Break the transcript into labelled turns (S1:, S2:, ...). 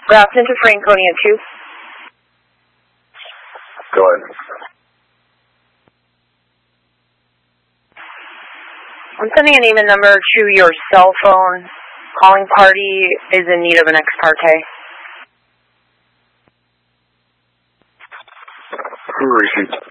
S1: Route into Franconia 2.
S2: Go ahead.
S1: I'm sending a name and number to your cell phone. Calling party is in need of an ex parte.
S2: Who received?